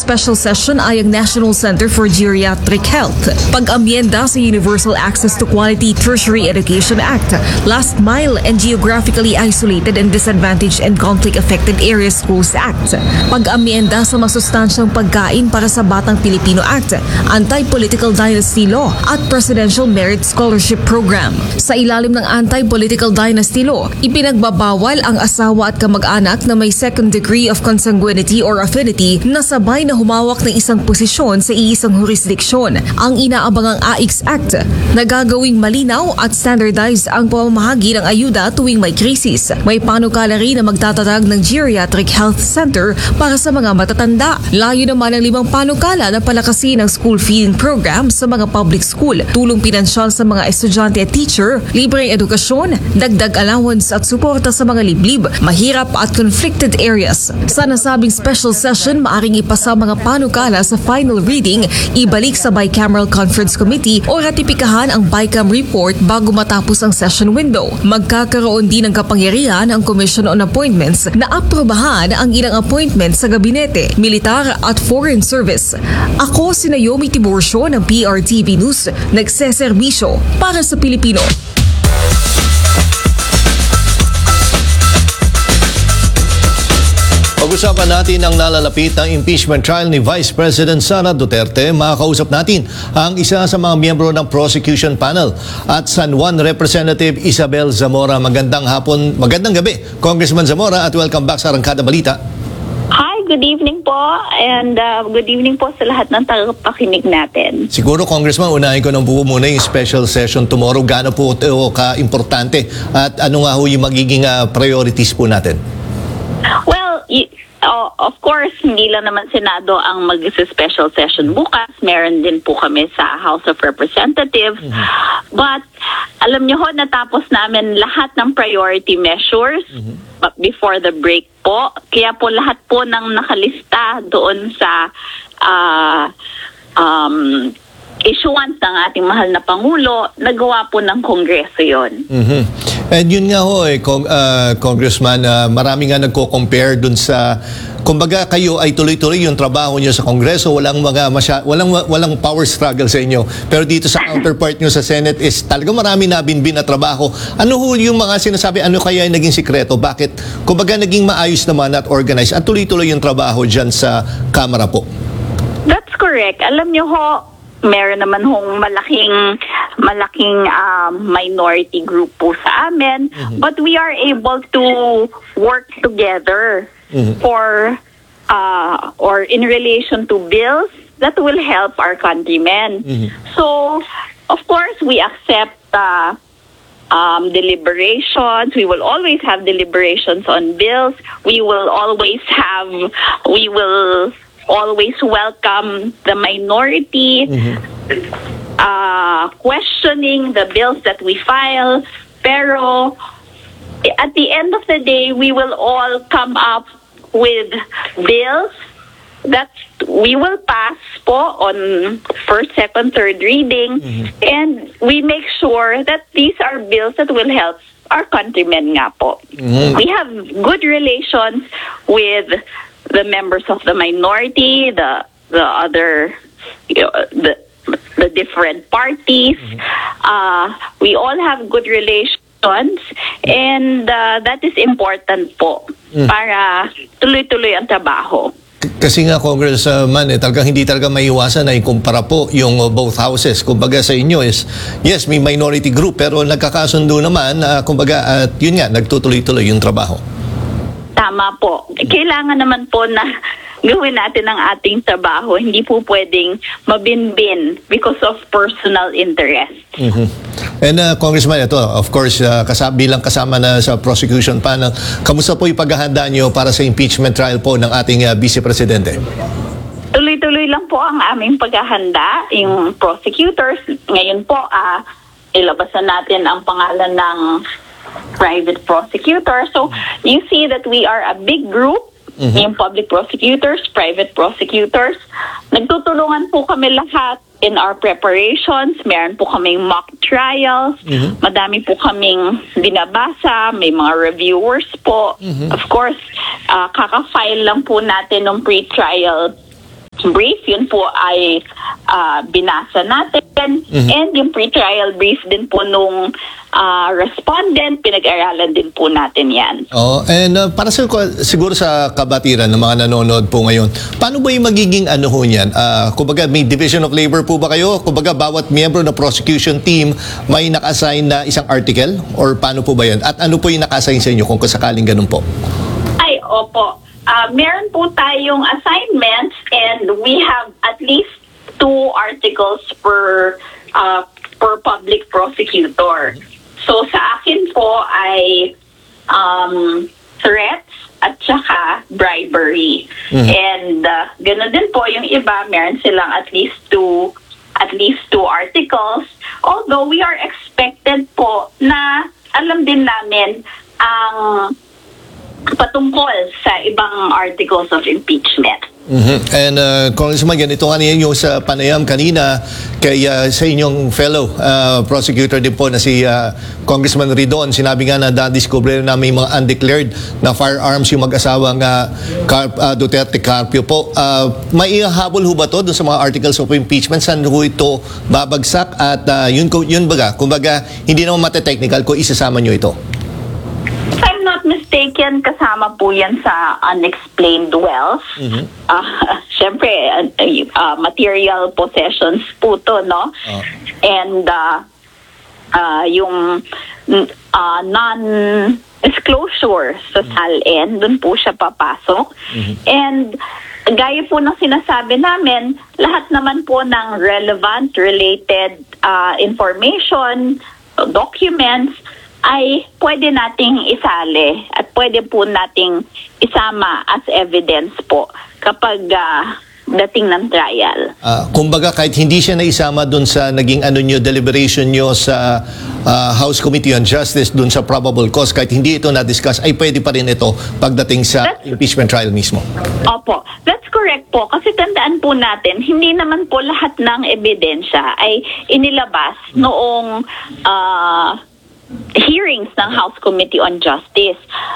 special session ay ang National Center for Geriatric Health, pag-amyenda sa Universal Access to Quality Tertiary Education Act, Last Mile and Geographically Isolated and Disadvantaged and Conflict-Affected Areas Schools Act, pag-amyenda sa masustansyang pagkain para sa Batang Pilipino Act, Anti-Political Dynasty Law at Presidential Merit Scholarship Program. Sa ilalim ng Anti-Political Dynasty Law, ipinagbabawal ang asawa at kamag-anak na may second degree of consanguinity or affinity na sabay na humawak ng isang posisyon sa iisang jurisdiksyon. Ang inaabangang AICS Act na gagawing malinaw at standardized ang pamamahagi ng ayuda tuwing may krisis. May panukala rin na magtatatag ng Geriatric Health Center para sa mga matatanda. Layo naman ang 5 panukala na palakasin ang school feeding program sa mga public school, tulong pinansyal sa mga estudyante at teacher, libreng edukasyon, dagdag allowance at suporta sa mga liblib, mahirap at conflicted areas. Sa nasabing special session, maaring ipasa mga panukala sa final reading, ibalik sa Bicameral Conference Committee o ratipikahan ang BICAM report bago matapos ang session window. Magkakaroon din ng kapangyarihan ang Commission on Appointments na aprobahan ang ilang appointments sa gabinete, militar at foreign service. Ako si Naomi Tiburcio ng PRTV News, nagseserbisyo para sa Pilipino. Pag-usapan natin ang nalalapit ng impeachment trial ni Vice President Sara Duterte. Makakausap natin ang isa sa mga miyembro ng prosecution panel at San Juan Representative Isabel Zamora. Magandang hapon, magandang gabi, Congressman Zamora, at welcome back sa Arangkada Balita. Hi, good evening po, and good evening po sa lahat ng tagapakinig natin. Siguro, Congressman, unahin ko nang buo muna yung special session tomorrow. Gaano po ito ka-importante at ano nga ho yung magiging priorities po natin? Well, of course, hindi lang naman Senado ang mag-special session bukas. Meron din po kami sa House of Representatives. But alam niyo ho, natapos namin lahat ng priority measures before the break po. Kaya po lahat po ng nakalista doon sa issuance ng ating mahal na Pangulo, nagawa po ng Kongreso yon. And yun nga ho, Congressman, marami nga nagko-compare dun sa, kumbaga kayo ay tuloy-tuloy yung trabaho nyo sa Kongreso, walang power struggle sa inyo. Pero dito sa counterpart nyo sa Senate is talaga marami nabinbin na trabaho. Ano ho yung mga sinasabi, ano kaya yung naging sikreto? Bakit, kumbaga naging maayos naman at organized at tuloy-tuloy yung trabaho dyan sa Kamara po? That's correct. Alam nyo ho, meron naman hong malaking minority group po sa amin, but we are able to work together for or in relation to bills that will help our countrymen. So, of course, we accept deliberations. We will always have deliberations on bills. We will always welcome the minority questioning the bills that we file. Pero at the end of the day, we will all come up with bills that we will pass po on first, second, third reading. And we make sure that these are bills that will help our countrymen nga po. We have good relations with the members of the minority, the other, the different parties. We all have good relations, and that is important po para tuloy-tuloy ang trabaho. Kasi nga, Congressman, talagang hindi talaga maiwasan na ikumpara po yung both houses. Kumbaga sa inyo is, yes, may minority group, pero nagkakasundo naman, kumbaga, at yun nga, nagtutuloy-tuloy yung trabaho. Tama po. Kailangan naman po na gawin natin ang ating trabaho. Hindi po pwedeng mabinbin because of personal interest. And Congressman, ito, of course, bilang kasama na sa prosecution panel, kamusta po yung paghahanda nyo para sa impeachment trial po ng ating Vice Presidente? Tuloy-tuloy lang po ang aming paghahanda. Yung prosecutors, ngayon po, ilabasan natin ang pangalan ng private prosecutor. So, you see that we are a big group, yung public prosecutors, private prosecutors. Nagtutulungan po kami lahat in our preparations. Meron po kaming mock trials. Madami po kaming binabasa. May mga reviewers po. Of course, kaka-file lang po natin ng pre-trial brief, yun po ay binasa natin. And yung pre-trial brief din po nung respondent, pinag-aralan din po natin yan. Oh, and para siguro sa kabatiran ng mga nanonood po ngayon, paano ba yung magiging ano ho niyan? Kumbaga may division of labor po ba kayo? Kumbaga bawat miyembro ng prosecution team may naka-assign na isang article? Or paano po ba yan? At ano po yung naka-assign sa inyo kung sakaling ganun po? Ay, opo. Meron po tayong assignments and we have at least 2 articles per public prosecutor. So sa akin po ay threats at saka bribery. And ganoon din po yung iba, meron silang at least two articles. Although we are expected po na alam din namin ang patungkol sa ibang articles of impeachment. And Congressman, ganito kanina yung sa panayam kanina kay sa inyong fellow prosecutor din po na si Congressman Ridon. Sinabi nga na na-discover na may mga undeclared na firearms yung mag-asawang Duterte Carpio po. May habol ho ba to dun sa mga articles of impeachment? Saan ho ito babagsak? At yun baga, kumbaga hindi naman mate-technical kung isasama nyo ito. If I'm not mistaken, kasama po yan sa unexplained wealth. Siyempre, material possessions po to, no? And yung non-disclosure sa SALN, dun po siya papasok. And gaya po ng sinasabi namin, lahat naman po ng relevant, related information, documents, ay pwede nating isali at pwede po nating isama as evidence po kapag dating ng trial. Kumbaga kahit hindi siya naisama dun sa naging deliberation nyo sa House Committee on Justice dun sa probable cause, kahit hindi ito na-discuss, ay pwede pa rin ito pagdating sa impeachment trial mismo. Opo, that's correct po. Kasi tandaan po natin, hindi naman po lahat ng ebidensya ay inilabas noong hearings ng House Committee on Justice.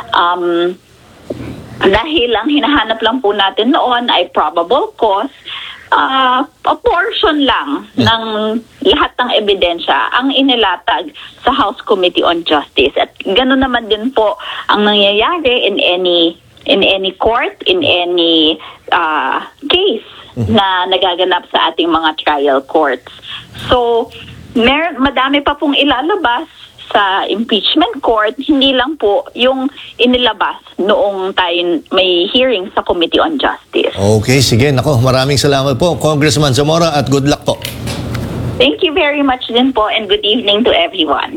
Dahil ang hinahanap lang po natin noon ay probable cause, a portion lang ng lahat ng ebidensya ang inilatag sa House Committee on Justice. At gano'n naman din po ang nangyayari in any court, in any case na nagaganap sa ating mga trial courts. So, madami pa pong ilalabas sa impeachment court, hindi lang po yung inilabas noong tayo may hearing sa Committee on Justice. Okay, sige. Nako, maraming salamat po, Congressman Zamora, at good luck po. Thank you very much din po and good evening to everyone.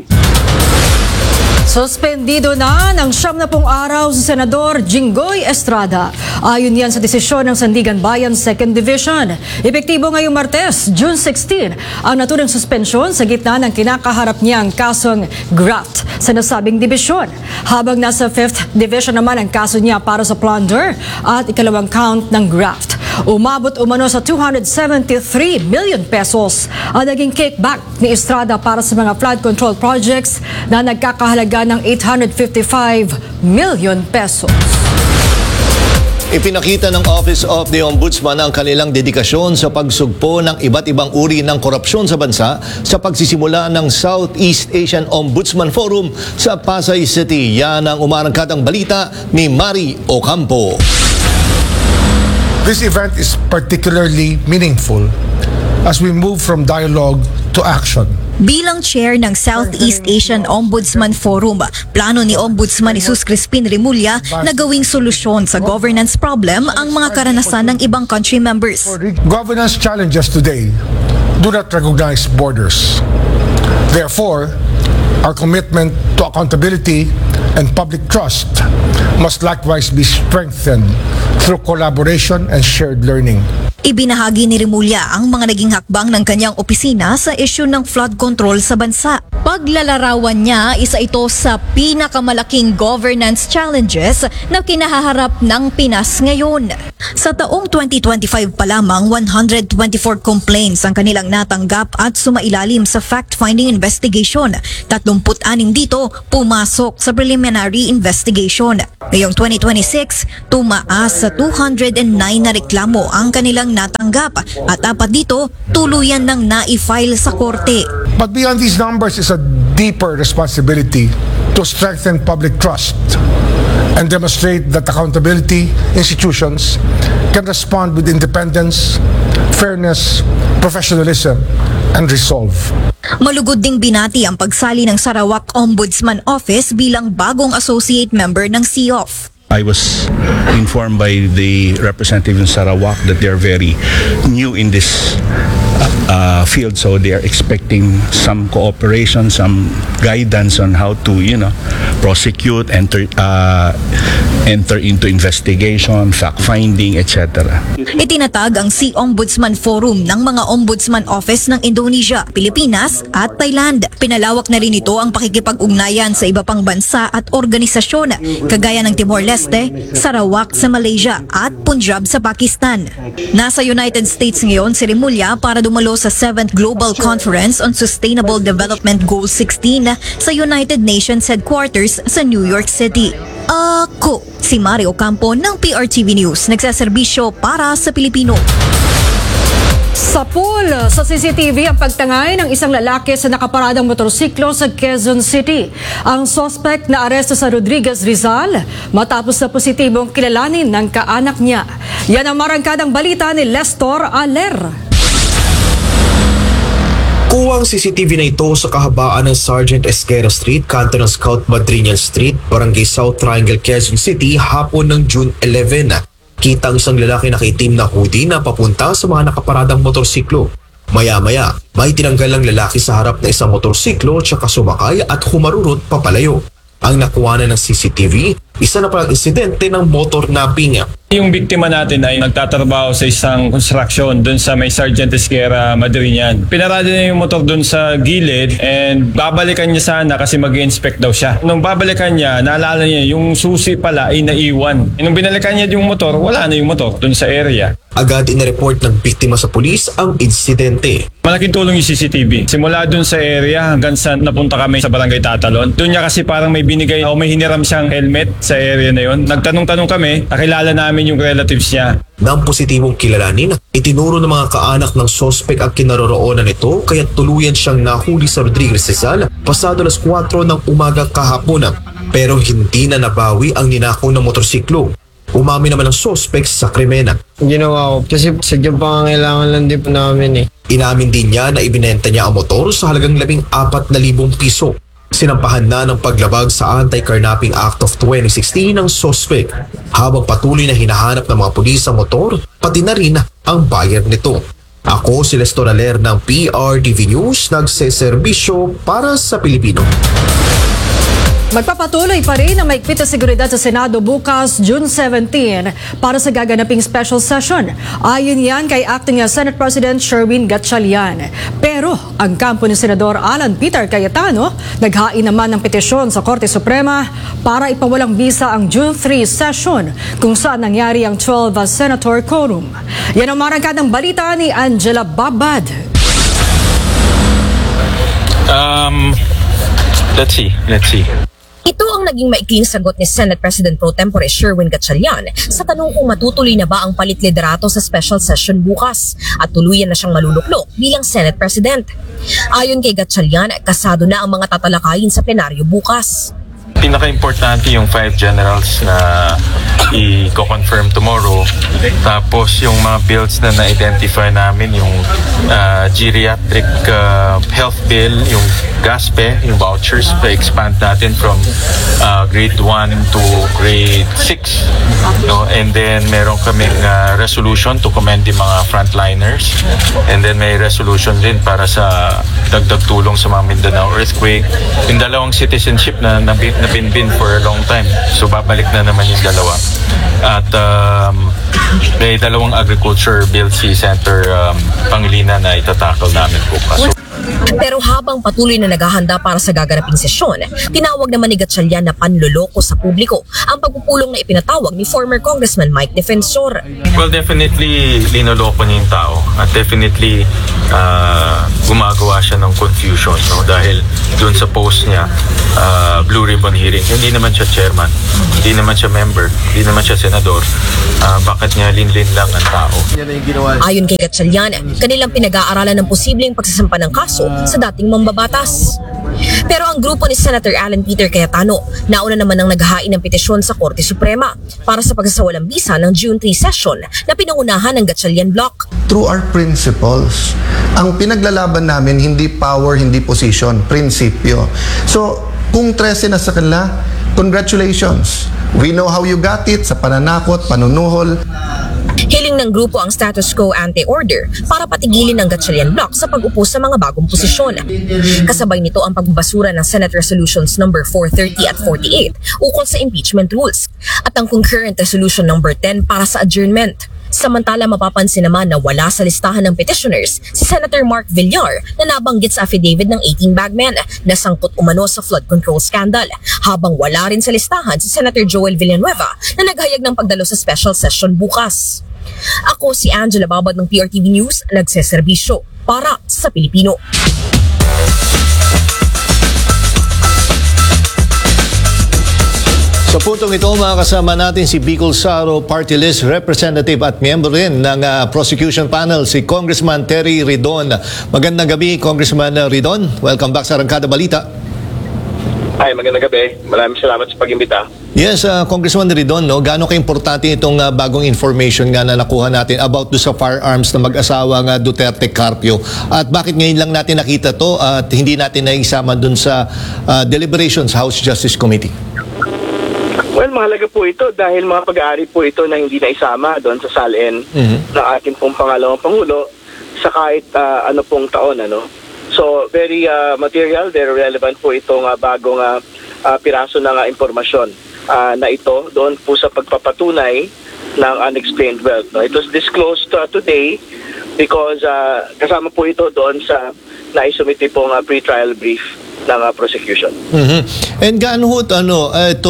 Suspendido na ng 70 araw si Senador Jinggoy Estrada. Ayon yan sa desisyon ng Sandigan Bayan 2nd Division. Epektibo ngayong Martes, June 16, ang naturang suspensyon sa gitna ng kinakaharap niyang kasong graft sa nasabing dibisyon. Habang nasa 5th Division naman ang kaso niya para sa plunder at ikalawang count ng graft. Umabot umano sa 273 million pesos ang naging kickback ni Estrada para sa mga flood control projects na nagkakahalaga ng 855 million pesos. Ipinakita ng Office of the Ombudsman ang kanilang dedikasyon sa pagsugpo ng iba't ibang uri ng korupsyon sa bansa sa pagsisimula ng Southeast Asian Ombudsman Forum sa Pasay City. Yan ang umarangkadang balita ni Mari Ocampo. This event is particularly meaningful as we move from dialogue to action. Bilang chair ng Southeast Asian Ombudsman Forum, plano ni Ombudsman Jesus Crispin Remulla na gawing solusyon sa governance problem ang mga karanasan ng ibang country members. Governance challenges today do not recognize borders. Therefore, our commitment to accountability and public trust must likewise be strengthened through collaboration and shared learning. Ibinahagi ni Remulla ang mga naging hakbang ng kanyang opisina sa issue ng flood control sa bansa. Paglalarawan niya, isa ito sa pinakamalaking governance challenges na kinahaharap ng Pinas ngayon. Sa taong 2025 pa lamang, 124 complaints ang kanilang natanggap at sumailalim sa fact-finding investigation. 36 dito pumasok sa preliminary investigation. Ngayong 2026, tumaas sa 209 na reklamo ang kanilang natanggap at 4 dito tuluyan ng na-file sa korte. But beyond these numbers is a deeper responsibility to strengthen public trust and demonstrate that accountability institutions can respond with independence, fairness, professionalism, and resolve. Malugod ding binati ang pagsali ng Sarawak Ombudsman Office bilang bagong associate member ng COF. I was informed by the representative in Sarawak that they are very new in this field, so they are expecting some cooperation, some guidance on how to, prosecute, enter into investigation, fact-finding, etc. Itinatag ang Sea Ombudsman Forum ng mga Ombudsman Office ng Indonesia, Pilipinas at Thailand. Pinalawak na rin ito ang pakikipag-ugnayan sa iba pang bansa at organisasyon kagaya ng Timor-Leste, Sarawak sa Malaysia at Punjab sa Pakistan. Nasa United States ngayon si Remulla para dumalo sa 7th Global Conference on Sustainable Development Goal 16 sa United Nations Headquarters sa New York City. Ako, si Mario Campo ng PRTV News, nagsaserbisyo para sa Pilipino. Sa pool sa CCTV ang pagtangay ng isang lalaki sa nakaparadang motorsiklo sa Quezon City. Ang suspect na aresto sa Rodriguez, Rizal matapos na positibong kilalanin ng kaanak niya. Yan ang marangkadang balita ni Lestor Aler. Kuwang CCTV na ito sa kahabaan ng Sergeant Esquera Street, kanto ng Scout Madrinian Street, Barangay South Triangle, Quezon City, hapon ng June 11. Kita ang isang lalaki nakaitim na hoodie na papunta sa mga nakaparadang motorsiklo. Maya-maya, may tinanggal ang lalaki sa harap na isang motorsiklo tsaka sumakay at humarurot papalayo. Ang nakuha ng CCTV, isa na palang insidente ng motor napping. Yung biktima natin ay nagtatrabaho sa isang construction doon sa may Sergeant Esquera, Madrinian. Pinarada niya yung motor doon sa gilid and babalikan niya sana kasi mag-inspect daw siya. Nung babalikan niya, naalala niya yung susi pala ay naiwan. Nung binalikan niya yung motor, wala na yung motor doon sa area. Agad inireport ng biktima sa pulis ang insidente. Malaking tulong yung CCTV. Simula doon sa area hanggang sa napunta kami sa Barangay Tatalon. Doon niya kasi parang may binigay o may hiniram siyang helmet sa area na yon. Nagtanong-tanong kami, nakilala namin yung relatives niya. Nang positibong kilalanin, itinuro ng mga kaanak ng sospek ang kinaroroonan nito kaya tuluyan siyang nahuli sa Rodriguez, Rizal pasado alas 4 ng umaga kahapon. Pero hindi na nabawi ang ninakaw ng motorsiklo. Umamin naman ang sospek sa krimen. Ginawa ko kasi sadyang pangangailangan lang din po namin . Inamin din niya na ibinenta niya ang motor sa halagang 14,000 piso. Sinampahan na ng paglabag sa Anti-Carnapping Act of 2016 ng sospek. Habang patuloy na hinahanap ng mga pulis ang motor, pati na rin ang buyer nito. Ako si Lestor Aler ng PRTV News, nagseserbisyo para sa Pilipino. Magpapatuloy pa rin ang maigpit na seguridad sa Senado bukas, June 17, para sa gaganaping special session. Ayon yan kay Acting Senate President Sherwin Gatchalian. Pero ang kampo ni Senador Alan Peter Cayetano, naghain naman ng petisyon sa Korte Suprema para ipawalang bisa ang June 3 session kung saan nangyari ang 12 Senator quorum. Yan ang marangkadang balita ni Angela Babad. Let's see. Ito ang naging maikling sagot ni Senate President Pro Tempore Sherwin Gatchalian sa tanong kung matutuloy na ba ang palit-liderato sa special session bukas at tuluyan na siyang maluluklok bilang Senate President. Ayon kay Gatchalian, kasado na ang mga tatalakayin sa plenaryo bukas. Pinaka-importante yung 5 generals na i-confirm tomorrow. Tapos yung mga bills na na-identify namin, yung geriatric health bill, yung GASPE, yung vouchers, pa-expand natin from grade 1 to grade 6. No? And then meron kaming resolution to commend yung mga frontliners. And then may resolution din para sa dagdag tulong sa mga Mindanao earthquake. Yung dalawang citizenship na nabinbin for a long time. So babalik na naman yung dalawa. At may dalawang agriculture bill si Senator Pangilinan na itatakal namin bukas. Pero habang patuloy na naghahanda para sa gaganaping sesyon, tinawag naman ni Gatchalian na panloloko sa publiko ang pagpupulong na ipinatawag ni former Congressman Mike Defensor. Well, definitely linoloko niya yung tao. At definitely gumagawa siya ng confusion, no? Dahil doon sa post niya, Blue Ribbon Hearing, hindi naman siya chairman, hindi naman siya member, hindi naman siya senador. Bakit niya linlin lang ang tao? Ayon kay Gatchalian, kanilang pinag-aaralan ng posibleng pagsasampa ng kaso sa dating mambabatas. Pero ang grupo ni Senator Alan Peter Cayetano, nauna naman ang naghahain ng petisyon sa Korte Suprema para sa pagsasawalang bisa ng June 3 session na pinangunahan ng Gatchalian Bloc. Through our principles, ang pinaglalaban namin hindi power, hindi position, prinsipyo. So, kung 13 na sa kanila, congratulations. We know how you got it sa pananakot, panunuhol. Hiling ng grupo ang status quo ante-order para patigilin ng Gatchalian Bloc sa pag-upo sa mga bagong posisyon. Kasabay nito ang pagbabasura ng Senate Resolutions No. 430 at 48 ukol sa impeachment rules at ang Concurrent Resolution No. 10 para sa adjournment. Samantala mapapansin naman na wala sa listahan ng petitioners si Senator Mark Villar na nabanggit sa affidavit ng 18 bagmen na sangkot umano sa flood control scandal, habang wala rin sa listahan si Senator Joel Villanueva na naghayag ng pagdalo sa special session bukas. Ako si Angela Babad ng PRTV News, nagseserbisyo para sa Pilipino. Sa puntong ito, mga kasama natin si Bicol Saro Party List Representative at miyembro rin ng prosecution panel, si Congressman Terry Ridon. Magandang gabi, Congressman Ridon. Welcome back sa Arangkada Balita. Ay, magandang gabi. Maraming salamat sa pag-imbita. Yes, Congressman Ridon, no? Gaano ka-importante itong bagong information nga na nakuha natin about do sa firearms na mag-asawa nga Duterte Carpio? At bakit ngayon lang natin nakita to at hindi natin naisama dun sa deliberations House Justice Committee? Well, mahalaga po ito dahil mga pag-aari po ito na hindi naisama doon sa SALN ng ating pong pangalawang Pangulo sa kahit ano pong taon. So, very material, very relevant po itong bagong piraso ng impormasyon na ito doon po sa pagpapatunay ng unexplained wealth. It was disclosed today because kasama po ito doon sa naisumiti pong pre-trial brief ng prosecution. And gaano ho ito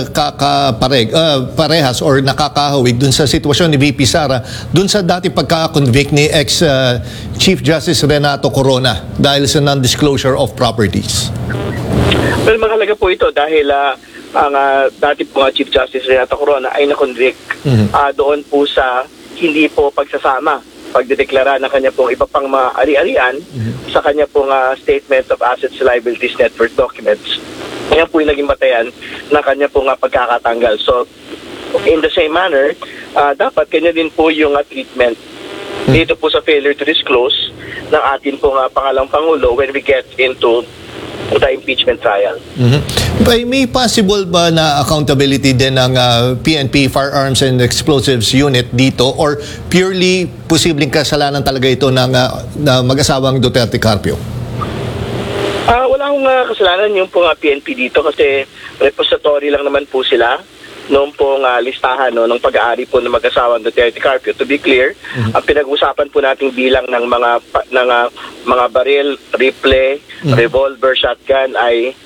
parehas or nakakahawig dun sa sitwasyon ni VP Sara dun sa dati pagka-convict ni ex-Chief Justice Renato Corona dahil sa non-disclosure of properties? Well, mahalaga po ito dahil ang dati po Chief Justice Renato Corona ay na-convict doon po sa hindi po pagsasama, pagdedeklara ng kanya pong iba pang mga ari-arian sa kanya pong Statement of Assets Liabilities Network documents. Kaya po yung naging batayan ng kanya pong pagkakatanggal. So, in the same manner, dapat kanya din po yung treatment dito po sa failure to disclose ng atin pong pangalawang Pangulo when we get into the impeachment trial. May possible ba na accountability din ng PNP Firearms and Explosives Unit dito or purely posibleng kasalanan talaga ito ng mag-asawang Duterte Carpio? Wala akong kasalanan yung pong PNP dito kasi repository lang naman po sila noong pong listahan ng pag-aari po ng mag-asawang Duterte Carpio. To be clear, ang pinag-usapan po nating bilang ng mga baril, rifle, revolver, shotgun ay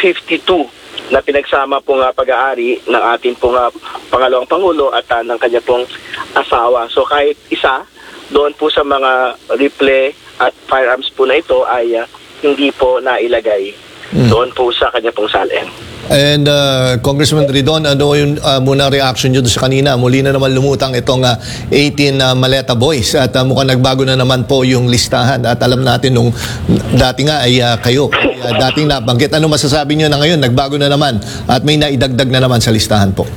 52 na pinagsama pong pag-aari ng ating pong pangalawang Pangulo at ng kanya pong asawa. So kahit isa doon po sa mga rifle at firearms po na ito ay hindi po nailagay doon po sa kanya pong SALN. And Congressman Ridon, ano yung muna reaction nyo sa kanina? Muli na naman lumutang itong 18 Maleta Boys at mukhang nagbago na naman po yung listahan at alam natin nung dati nga ay kayo dating nabanggit. Ano masasabi nyo na ngayon? Nagbago na naman at may naidagdag na naman sa listahan po.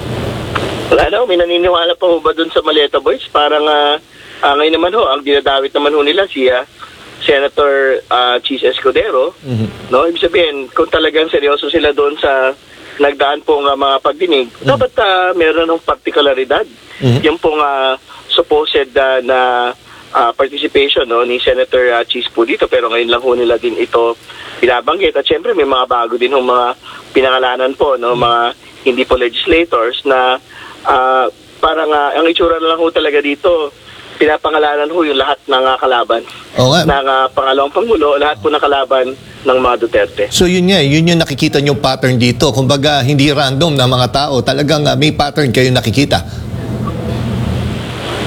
May naniniwala pa ba dun sa Maleta Boys? Parang ngayon naman ang dinadawit naman nila si Senator Chis Escudero, ibig sabihin, kung talagang seryoso sila doon sa nagdaan pong mga pagdinig, dapat meron ng partikularidad. Yung pong supposed na participation ni Senator Chis po dito, pero ngayon lang nila din ito binabanggit. At syempre may mga bago din mga pinangalanan po, mga hindi po legislators na parang ang itsura na lang talaga dito, pinapangalanan yung lahat ng kalaban ng pangalawang Pangulo, lahat po ng kalaban ng mga Duterte. So yun yung nakikita nyo pattern dito. Kumbaga, hindi random na mga tao. Talagang may pattern kayo nakikita.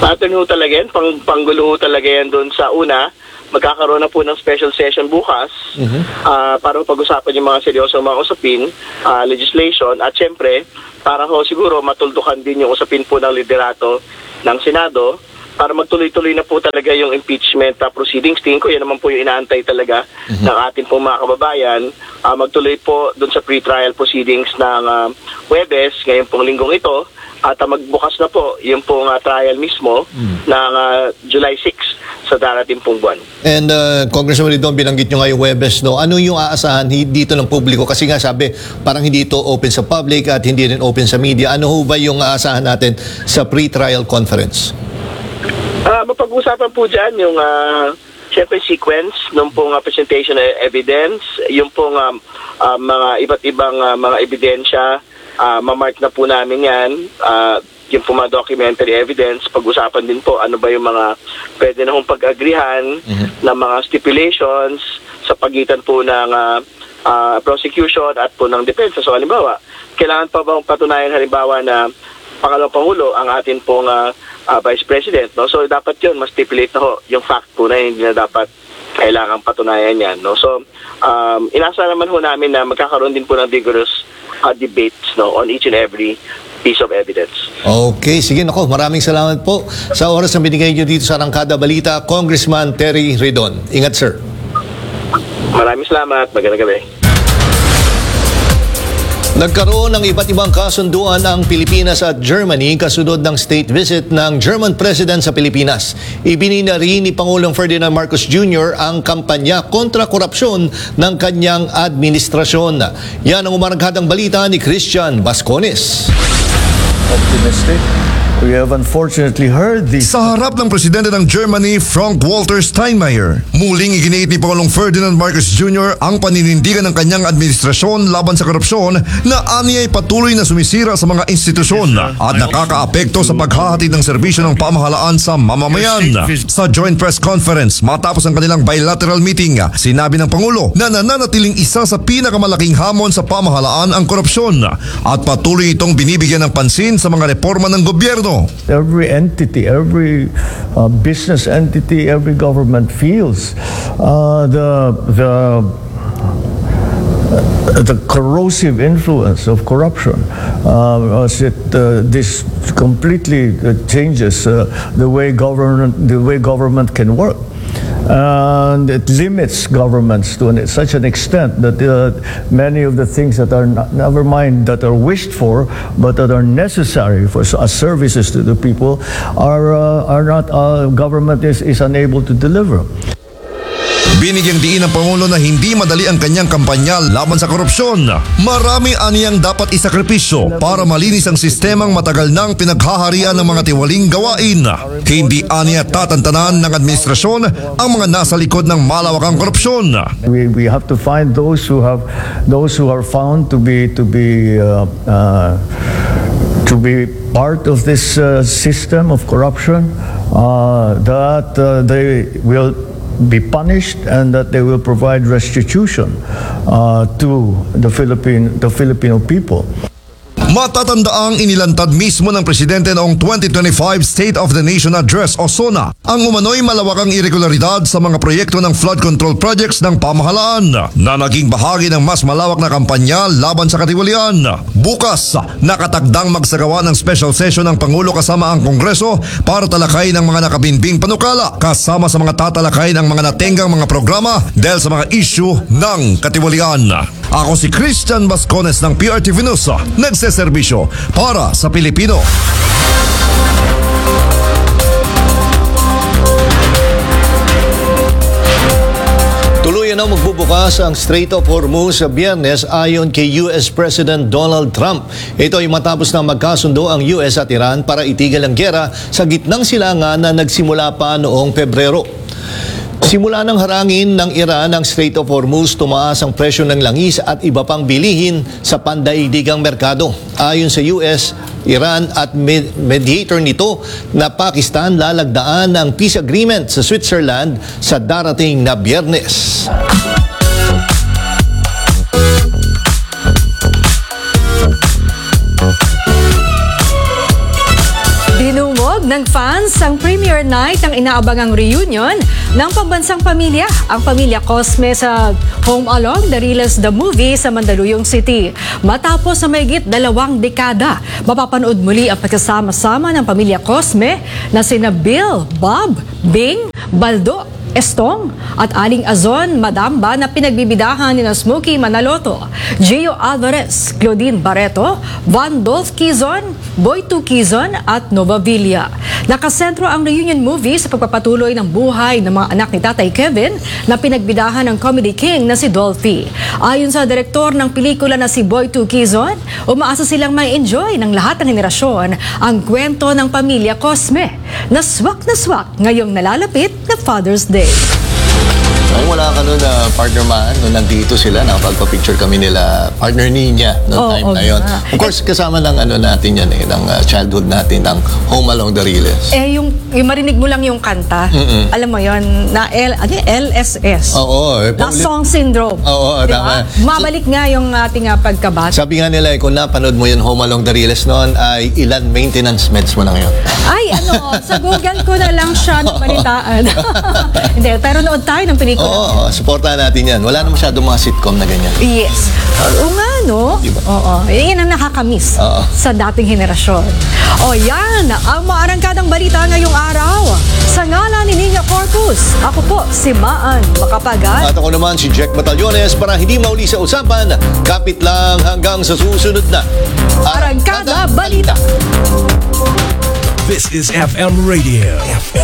pattern ho talaga yan, panggulo ho talaga yan doon sa una. Magkakaroon na po ng special session bukas para pag-usapan yung mga seryoso mga usapin, legislation, at syempre, para ho siguro matuldukan din yung usapin po ng liderato ng Senado para magtuloy-tuloy na po talaga yung impeachment proceedings. Tingin ko yan naman po yung inaantay talaga ng ating pong mga kababayan. Magtuloy po doon sa pre-trial proceedings ng Huwebes, ngayon pong linggong ito, at magbukas na po yung pong trial mismo ng July 6 sa darating pong buwan. And Congressman Ridon, binanggit nyo nga yung Huwebes, no? Ano yung aasahan dito ng publiko? Kasi nga sabi, parang hindi ito open sa public at hindi rin open sa media. Ano ho ba yung aasahan natin sa pre-trial conference? Mapag-usapan po dyan yung syempre sequence ng pong presentation of evidence, yung pong mga iba't ibang mga ebidensya, mamark na po namin yan, yung po mga documentary evidence, pag-usapan din po ano ba yung mga pwede na hong pag-agrihan ng mga stipulations sa pagitan po ng prosecution at po ng depensa. So halimbawa, kailangan pa bang patunayan halimbawa na Pangalawang Pangulo ang atin pong Vice President, no? So dapat yun, mas stipulate na ho yung fact po na hindi na dapat kailangan patunayan yan, no? So inasa naman ho namin na magkakaroon din po ng vigorous debates, no, on each and every piece of evidence. Okay, sige, nako, maraming salamat po sa oras na binigay nyo dito sa Arangkada Balita, Congressman Terry Ridon. Ingat, sir. Maraming salamat. Magandang gabi. Nagkaroon ng iba't ibang kasunduan ang Pilipinas at Germany kasunod ng state visit ng German President sa Pilipinas. Ibinina rin ni Pangulong Ferdinand Marcos Jr. ang kampanya kontra korupsyon ng kanyang administrasyon. Yan ang umarangkadang balita ni Christian Bascones. Optimistic. We have unfortunately heard this. Sa harap ng presidente ng Germany, Frank-Walter Steinmeier, muling iginiit ni Pangulong Ferdinand Marcos Jr. ang paninindigan ng kanyang administrasyon laban sa korupsyon na aniya'y patuloy na sumisira sa mga institusyon at nakakaapekto sa paghahatid ng serbisyo ng pamahalaan sa mamamayan. Sa joint press conference matapos ang kanilang bilateral meeting, sinabi ng Pangulo na nananatiling isa sa pinakamalaking hamon sa pamahalaan ang korupsyon at patuloy itong binibigyan ng pansin sa mga reforma ng gobyerno. Every entity, every business entity, every government feels the corrosive influence of corruption. This completely changes the way government can work. And it limits governments to such an extent that many of the things that are never mind that are wished for, but that are necessary for as services to the people, are not government is unable to deliver. Binigyang diin ng Pangulo na hindi madali ang kanyang kampanya laban sa korupsyon. Marami aniyang dapat isakripisyo para malinis ang sistemang matagal nang pinaghaharian ng mga tiwaling gawain. Hindi aniya tatantanan ng administrasyon ang mga nasa likod ng malawakang korupsyon. We have to find those who are found to be part of this system of corruption, that they will be punished and that they will provide restitution to the Filipino people. Matatandaang inilantad mismo ng presidente noong 2025 State of the Nation Address o SONA ang umano'y malawakang irregularidad sa mga proyekto ng flood control projects ng pamahalaan na naging bahagi ng mas malawak na kampanya laban sa katiwalian. Bukas, nakatagdang magsagawa ng special session ng Pangulo kasama ang Kongreso para talakay ng mga nakabinbing panukala kasama sa mga tatalakay ng mga natenggang mga programa dahil sa mga issue ng katiwalian. Ako si Christian Bascones ng PRTV News, nagseserbisyo para sa Pilipino. Tuluyan na magbubukas ang Strait of Hormuz sa Biyernes ayon kay US President Donald Trump. Ito ay matapos na magkasundo ang US at Iran para itigil ang giyera sa gitnang silangan na nagsimula pa noong Pebrero. Simula ng harangin ng Iran ang Strait of Hormuz, tumaas ang presyo ng langis at iba pang bilihin sa pandaigdigang merkado. Ayon sa US, Iran at mediator nito na Pakistan, lalagdaan ang peace agreement sa Switzerland sa darating na Biyernes. ng fans ang premiere night ng inaabangang reunion ng pambansang pamilya, ang pamilya Cosme sa Home Along Dariles the Movie sa Mandaluyong City. Matapos sa mahigit 2 dekada, mapapanood muli ang pagkasama-sama ng pamilya Cosme na sina Bill, Bob, Bing, Baldo, Estong at Aling Azon Madamba na pinagbibidahan ni Smokey Manaloto, Gio Alvarez, Claudine Barreto, Van Dolph Quizon, Boy 2 Quizon at Nova Villa. Nakasentro ang reunion movie sa pagpapatuloy ng buhay ng mga anak ni Tatay Kevin na pinagbidahan ng comedy king na si Dolphy. Ayon sa direktor ng pelikula na si Boy 2 Quizon, umaasa silang may enjoy ng lahat ng henerasyon ang kwento ng pamilya Cosme na swak ngayong nalalapit na Father's Day. Ay, wala ka nun, partner man, nung nandito sila, nakapagpa-picture kami nila, partner niya noong time na yun. Of course, kasama ng natin yan ng childhood natin, ng Home Along Dariles. Yung marinig mo lang yung kanta, alam mo yun, na LSS. Oo. Na song syndrome. Oo, tama. Mabalik nga yung ating pagkabat. Sabi nga nila, kung napanood mo yung Home Along Dariles noon, ay ilan maintenance meds mo na ngayon? Ay, sa Google ko na lang siya nabalitaan. Hindi, pero nood tayo ng pelikula. Oo, supportahan natin yan. Wala na masyadong mga sitcom na ganyan. Yes. Oo nga, no? Diba? Oo. Yan ang nakakamiss sa dating henerasyon. O yan, ang maarangkadang balita ngayong araw. Sa ngalan ni Nina Corpus, ako po si Maan Makapagal. At ako naman si Jack Batallones para hindi mauli sa usapan. Kapit lang hanggang sa susunod na Arangkada Balita. This is FM Radio.